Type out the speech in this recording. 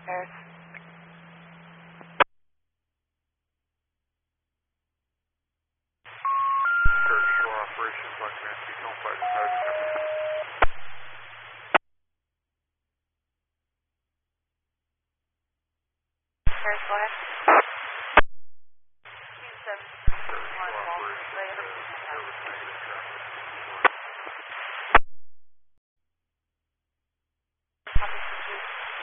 Paris. Paris Shore Operations, Black Nancy, don't fire the tires. Paris, go ahead.